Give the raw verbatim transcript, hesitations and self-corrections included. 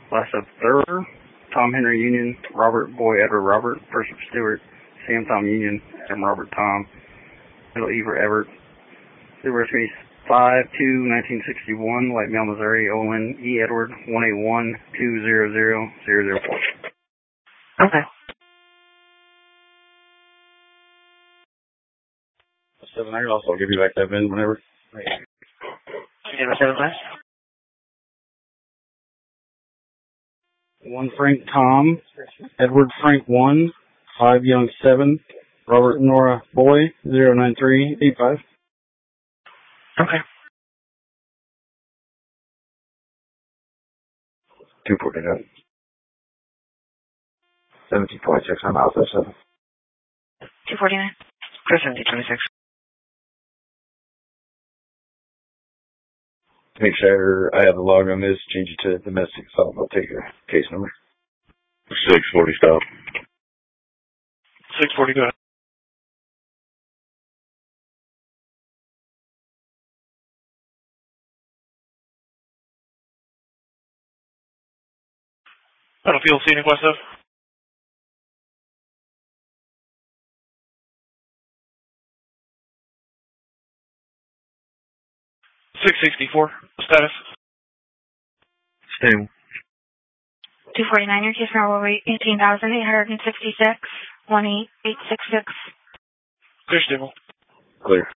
Last up, Thurber, Tom Henry Union, Robert Boy Edward Robert, First up, Stewart, Sam Tom Union, Adam Robert Tom, Middle Ever Everett. Silver Smith five two nineteen sixty-one, White Mill, Missouri, Olin E. Edward, one eight one two zero zero zero zero four. Okay. Seven hundred, also I'll give you back that bin whenever. Zero seven class. One Frank Tom, Edward Frank one, five Young seven, Robert Nora Boy, zero nine three eight five. Okay. two forty-nine. seventeen twenty-six, I'm Alpha seven. two forty-nine. Chris, seventeen twenty-six. Make sure I have the log on this, change it to domestic assault. I'll take your case number. six forty stop. six forty, go ahead. Battlefield scenic west of. six sixty-four, status. Stable. two forty-nine, your case number will be eighteen thousand eight hundred sixty-six, one eight eight six six. Clear stable. Clear.